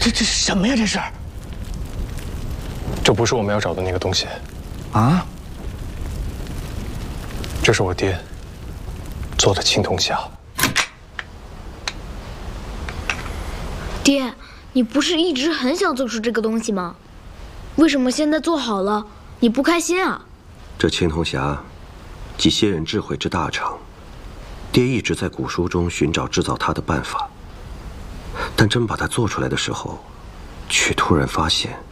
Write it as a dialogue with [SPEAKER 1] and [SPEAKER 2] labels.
[SPEAKER 1] 这什么呀？这是？
[SPEAKER 2] 这不是我们要找的那个东西。
[SPEAKER 1] 啊？
[SPEAKER 2] 这是我爹做的青铜匣。
[SPEAKER 3] 爹，你不是一直很想做出这个东西吗？为什么现在做好了你不开心啊？
[SPEAKER 4] 这青铜匣，集先人智慧之大成。爹一直在古书中寻找制造它的办法，但真把它做出来的时候，却突然发现。